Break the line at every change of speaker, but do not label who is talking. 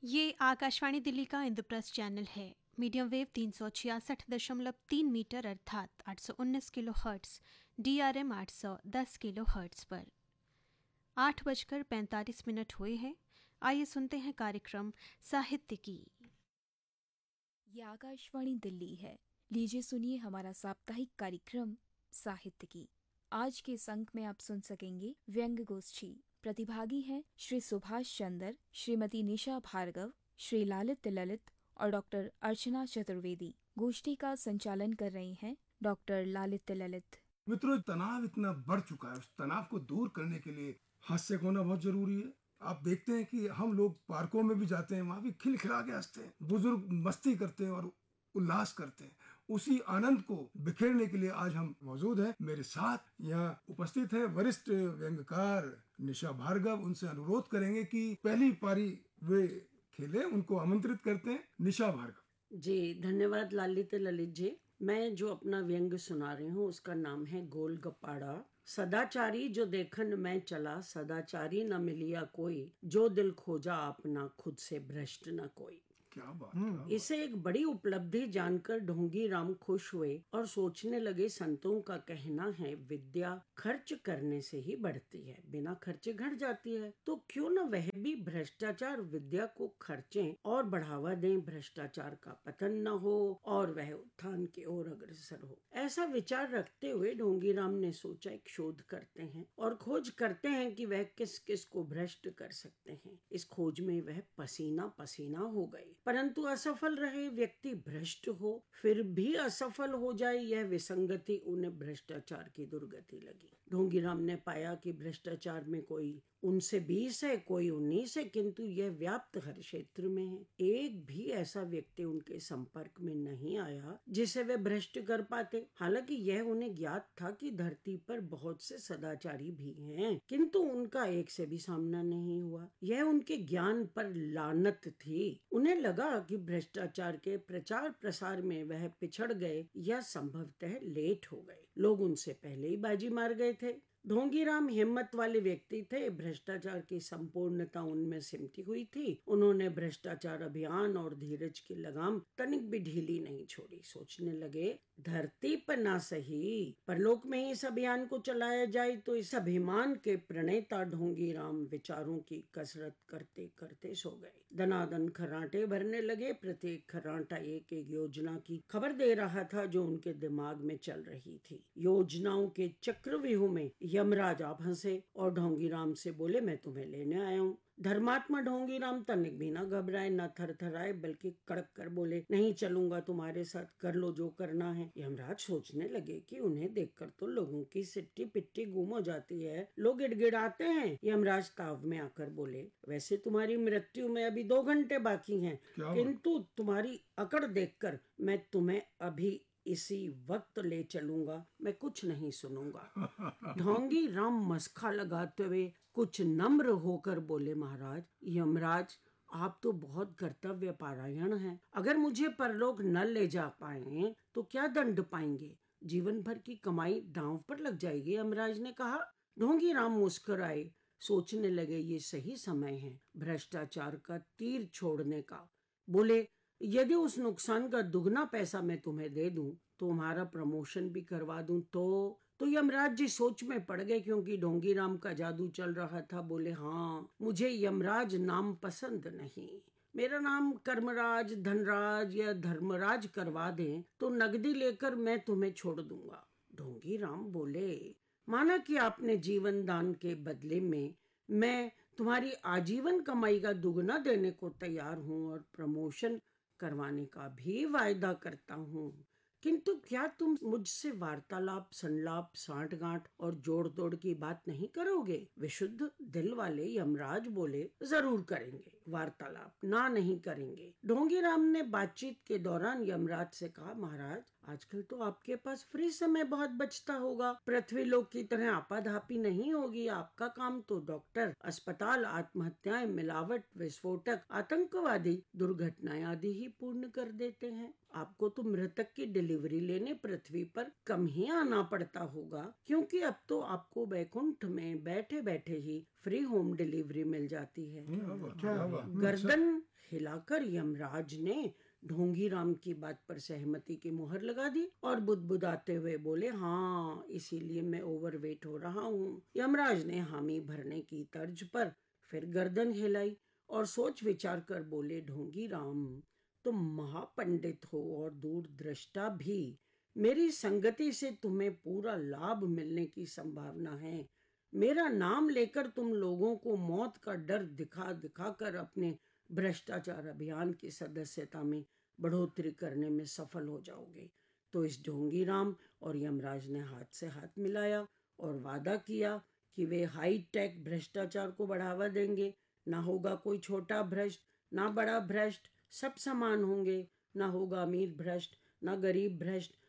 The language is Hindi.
ये आकाशवाणी दिल्ली का इंद्रप्रस्थ चैनल है। मीडियम वेव 366.3 मीटर अर्थात 819 kilo hertz, DRM 810 kilo hertz पर 8:45 हुए हैं। आइए सुनते हैं कार्यक्रम साहित्य की।
ये आकाशवाणी दिल्ली है। लीजिए सुनिए हमारा साप्ताहिक कार्यक्रम साहित्य की। आज के इस अंक में आप सुन सकेंगे व्यंग गोष्ठी। प्रतिभागी हैं श्री सुभाष चंद्र, श्रीमती निशा भार्गव, श्री ललित और डॉक्टर अर्चना चतुर्वेदी। गोष्ठी का संचालन कर रही हैं डॉक्टर ललित।
मित्रों, तनाव इतना बढ़ चुका है, उस तनाव को दूर करने के लिए हास्य होना बहुत जरूरी है। आप देखते हैं कि हम लोग पार्कों में भी जाते हैं, वहां भी खिलखिला के हंसते हैं, बुजुर्ग मस्ती करते हैं और उल्लास करते हैं। उसी आनंद को बिखेरने के लिए आज हम मौजूद हैं। मेरे साथ यहाँ उपस्थित है वरिष्ठ व्यंग्यकार निशा भार्गव। उनसे अनुरोध करेंगे कि पहली पारी वे खेले, उनको आमंत्रित करते हैं। निशा भार्गव
जी, धन्यवाद ललित जी। मैं जो अपना व्यंग सुना रही हूँ उसका नाम है गोलगप्पाड़ा। सदाचारी जो देखन मैं चला, सदाचारी न मिलिया कोई, जो दिल खोजा अपना खुद से भ्रष्ट न कोई।
क्या बात।
इसे एक बड़ी उपलब्धि जानकर ढोंगी राम खुश हुए और सोचने लगे, संतों का कहना है विद्या खर्च करने से ही बढ़ती है, बिना खर्चे घट जाती है। तो क्यों न वह भी भ्रष्टाचार विद्या को खर्चें और बढ़ावा दें, भ्रष्टाचार का पतन न हो और वह उत्थान की ओर अग्रसर हो। ऐसा विचार रखते हुए ढोंगी राम ने सोचा एक शोध करते हैं और खोज करते हैं कि वह किस किस को भ्रष्ट कर सकते हैं। इस खोज में वह पसीना पसीना हो गए, परंतु असफल रहे। व्यक्ति भ्रष्ट हो फिर भी असफल हो जाए, यह विसंगति उन्हें भ्रष्टाचार की दुर्गति लगी। ढोंगीराम ने पाया कि भ्रष्टाचार में कोई 19-20 है, कोई 19 है, किंतु यह व्याप्त हर क्षेत्र में है। एक भी ऐसा व्यक्ति उनके संपर्क में नहीं आया जिसे वे भ्रष्ट कर पाते। हालांकि यह उन्हें ज्ञात था कि धरती पर बहुत से सदाचारी भी हैं, किंतु उनका एक से भी सामना नहीं हुआ। यह उनके ज्ञान पर लानत थी। उन्हें लगा कि भ्रष्टाचार के प्रचार प्रसार में वह पिछड़ गए या संभवतः लेट हो गए। लोग उनसे पहले ही बाजी मार गए थे। ढोंगीराम हिम्मत वाले व्यक्ति थे। भ्रष्टाचार की संपूर्णता उनमें सिमटी हुई थी। उन्होंने भ्रष्टाचार अभियान और धीरज की लगाम तनिक भी ढीली नहीं छोड़ी। सोचने लगे, धरती पर ना सही परलोक में ही इस अभियान को चलाया जाए। तो इस अभिमान के प्रणेता ढोंगीराम विचारों की कसरत करते करते सो गए। दनादन खर्राटे भरने लगे। प्रत्येक खर्राटा एक एक योजना की खबर दे रहा था जो उनके दिमाग में चल रही थी। योजनाओं के चक्रव्यूह में यमराज आप हंसे और ढोंगीराम से बोले, मैं तुम्हें लेने आया हूँ। धर्मात्मा ढोंगीराम तनिक भी न घबराए न थरथराए, बल्कि कड़क कर बोले, नहीं चलूंगा तुम्हारे साथ, कर लो जो करना है। यमराज सोचने लगे कि उन्हें देखकर तो लोगों की सिट्टी पिट्टी गुम हो जाती है, लोग गिड़गिड़ाते हैं। यमराज ताव में आकर बोले, वैसे तुम्हारी मृत्यु में अभी 2 घंटे बाकी हैं, किंतु तुम्हारी अकड़ देखकर मैं तुम्हें अभी इसी वक्त ले चलूंगा, मैं कुछ नहीं सुनूंगा। ढोंगी राम मस्का लगाते हुए कुछ नम्र होकर बोले, महाराज, यमराज आप तो बहुत कर्तव्य पारायण हैं। अगर मुझे परलोक न ले जा पाए तो क्या दंड पाएंगे? जीवन भर की कमाई दांव पर लग जाएगी। यमराज ने कहा। ढोंगी राम मुस्कुराए, सोचने लगे ये सही समय है भ्रष्टाचार का तीर छोड़ने का। बोले, यदि उस नुकसान का दुगना पैसा मैं तुम्हें दे दूं, तुम्हारा प्रमोशन भी करवा दूं तो यमराज जी सोच में पड़ गए, क्योंकि ढोंगीराम का जादू चल रहा था। बोले, हाँ, मुझे यमराज नाम पसंद नहीं। मेरा नाम कर्मराज, धनराज या धर्मराज करवा दें तो नगदी लेकर मैं तुम्हें छोड़ दूंगा। ढोंगीराम बोले, माना कि आपने जीवन दान के बदले में मैं तुम्हारी आजीवन कमाई का दुगना देने को तैयार हूँ और प्रमोशन करवाने का भी वायदा करता हूँ, किंतु क्या तुम मुझसे वार्तालाप, संलाप, सांठगांठ और जोड़ तोड़ की बात नहीं करोगे? विशुद्ध दिल वाले यमराज बोले, जरूर करेंगे वार्तालाप, ना नहीं करेंगे। ढोंगीराम ने बातचीत के दौरान यमराज से कहा, महाराज, आजकल तो आपके पास फ्री समय बहुत बचता होगा, पृथ्वी लोक की तरह आपाधापी नहीं होगी। आपका काम तो डॉक्टर, अस्पताल, आत्महत्याएं, मिलावट, विस्फोटक, आतंकवादी, दुर्घटनाएं आदि ही पूर्ण कर देते हैं। आपको तो मृतक की डिलीवरी लेने पृथ्वी पर कम ही आना पड़ता होगा, क्योंकि अब तो आपको वैकुंठ में बैठे बैठे ही फ्री होम डिलीवरी मिल जाती है।
क्या हुआ?
गर्दन हिलाकर यमराज ने ढोंगी राम की बात पर सहमति की मुहर लगा दी और बुदबुदाते हुए बोले, हाँ, इसीलिए मैं ओवरवेट हो रहा हूँ। यमराज ने हामी भरने की तर्ज पर फिर गर्दन हिलाई और सोच विचार कर बोले, ढोंगी राम, तुम महापंडित हो और दूरदृष्टा भी। मेरी संगति से तुम्हें पूरा लाभ मिलने की संभावना है। मेरा नाम लेकर तुम लोगों को मौत का डर दिखा दिखा कर अपने भ्रष्टाचार अभियान की सदस्यता में बढ़ोतरी करने में सफल हो जाओगे। तो इस ढोंगी राम और यमराज ने हाथ से हाथ मिलाया और वादा किया कि वे हाई टेक भ्रष्टाचार को बढ़ावा देंगे। ना होगा कोई छोटा भ्रष्ट, ना बड़ा भ्रष्ट, सब समान होंगे। ना होगा अमीर भ्रष्ट, ना गरीब भ्रष्ट,